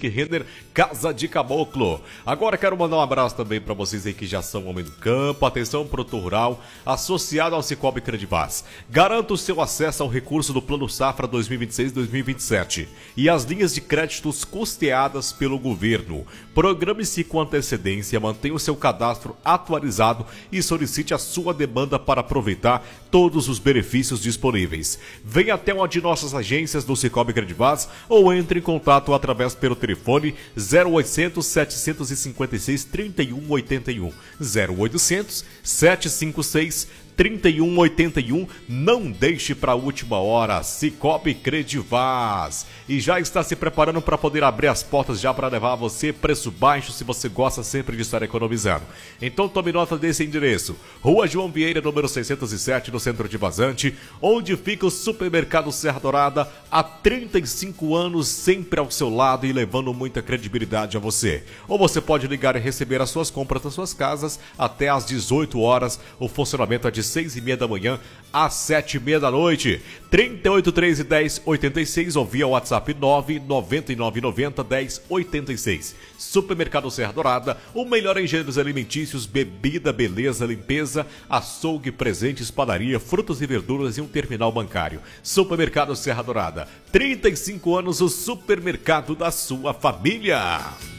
Henrique Renner, Casa de Caboclo. Agora quero mandar um abraço também para vocês aí que já são homem do campo. Atenção, produtor rural, associado ao Cicobi Credivaz. Garanta o seu acesso ao recurso do Plano Safra 2026-2027 e as linhas de créditos custeadas pelo governo. Programe-se com antecedência, mantenha o seu cadastro atualizado e solicite a sua demanda para aproveitar todos os benefícios disponíveis. Venha até uma de nossas agências do Cicobi Credivaz ou entre em contato através pelo telefone 0800 756 3181 0800 756 3181. Não deixe para a última hora. Cicobi Credivaz. E já está se preparando para poder abrir as portas já para levar a você preço baixo se você gosta sempre de estar economizando. Então tome nota desse endereço. Rua João Vieira, número 607, no centro de Vazante, onde fica o Supermercado Serra Dourada há 35 anos, sempre ao seu lado e levando muita credibilidade a você. Ou você pode ligar e receber as suas compras nas suas casas até às 18 horas. O funcionamento é de 6h30 da manhã às 7h30 da noite. 3813 1086 ou via WhatsApp 99990 1086. Supermercado Serra Dourada, o melhor em gêneros alimentícios, bebida, beleza, limpeza, açougue, presentes, padaria, frutas e verduras e um terminal bancário. Supermercado Serra Dourada, 35 anos, o supermercado da sua família.